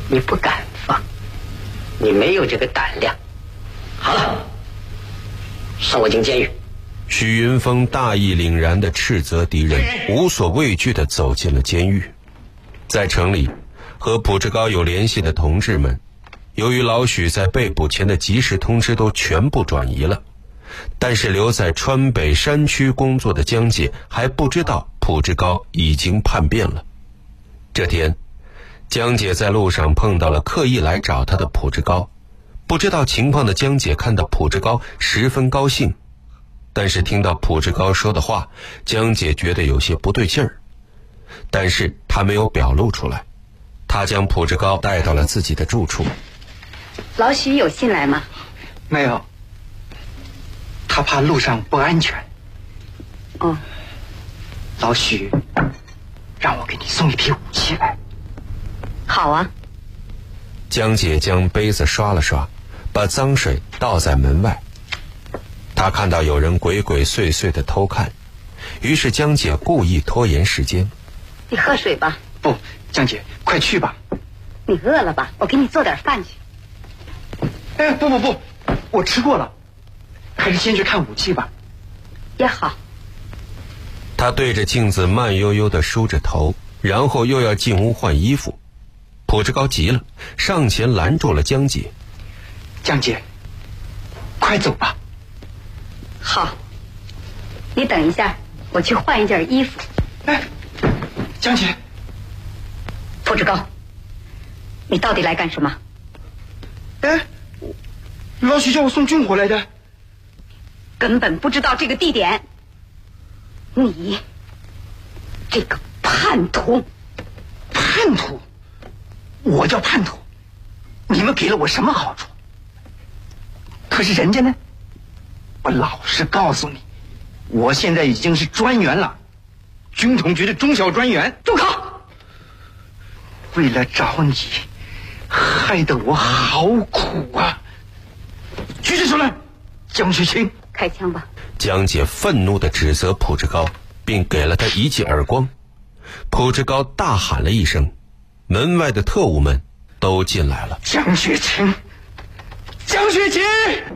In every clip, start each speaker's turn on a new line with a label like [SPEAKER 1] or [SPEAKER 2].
[SPEAKER 1] 你不敢放，你没有这个胆量。好了，送我进监狱。
[SPEAKER 2] 许云峰大义凛然地斥责敌人，无所畏惧地走进了监狱。在城里，和朴志高有联系的同志们，由于老许在被捕前的及时通知都全部转移了，但是留在川北山区工作的江姐还不知道朴志高已经叛变了。这天，江姐在路上碰到了刻意来找她的朴志高，不知道情况的江姐看到朴志高十分高兴，但是听到朴志高说的话，江姐觉得有些不对劲儿，但是她没有表露出来。她将朴志高带到了自己的住处。
[SPEAKER 3] 老许有信来吗？
[SPEAKER 4] 没有，他怕路上不安全。
[SPEAKER 3] 哦，
[SPEAKER 4] 老许让我给你送一批武器来。
[SPEAKER 3] 好啊。
[SPEAKER 2] 江姐将杯子刷了刷，把脏水倒在门外。她看到有人鬼鬼祟祟地偷看，于是江姐故意拖延时间。
[SPEAKER 3] 你喝水吧。
[SPEAKER 4] 不，江姐，快去吧。
[SPEAKER 3] 你饿了吧？我给你做点饭去。
[SPEAKER 4] 哎，不，我吃过了，还是先去看武器吧。
[SPEAKER 3] 也好。
[SPEAKER 2] 她对着镜子慢悠悠地梳着头，然后又要进屋换衣服。朴志高急了，上前拦住了江姐。
[SPEAKER 4] 江姐，快走吧。
[SPEAKER 3] 好，你等一下，我去换一件衣服。
[SPEAKER 4] 哎，江姐。
[SPEAKER 3] 朴志高，你到底来干什么？
[SPEAKER 4] 哎，老许叫我送军火来的。
[SPEAKER 3] 根本不知道这个地点。你这个叛徒！
[SPEAKER 4] 叛徒？我叫叛徒？你们给了我什么好处？可是人家呢？我老实告诉你，我现在已经是专员了，军统局的中小专员。
[SPEAKER 3] 住口！
[SPEAKER 4] 为了找你，害得我好苦啊！举起手来，江雪清，
[SPEAKER 3] 开枪吧！
[SPEAKER 2] 江姐愤怒地指责朴志高，并给了他一记耳光。朴志高大喊了一声，门外的特务们都进来了。
[SPEAKER 4] 江雪清，江雪清！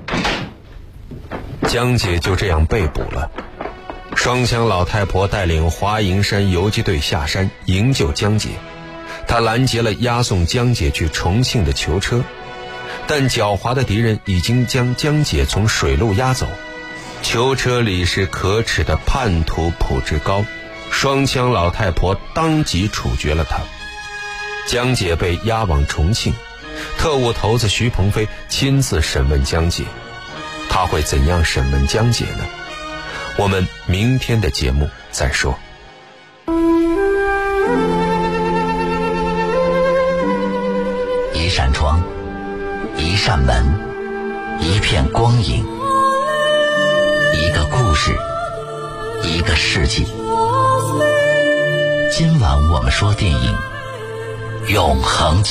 [SPEAKER 2] 江姐就这样被捕了。双枪老太婆带领华营山游击队下山营救江姐，她拦截了押送江姐去重庆的囚车，但狡猾的敌人已经将江姐从水路押走。囚车里是可耻的叛徒朴志高，双枪老太婆当即处决了他。江姐被押往重庆，特务头子徐鹏飞亲自审问江姐，他会怎样审问江姐呢？我们明天的节目再说。
[SPEAKER 5] 一扇窗，一扇门，一片光影，一个故事，一个世纪。今晚我们说电影《永恒》。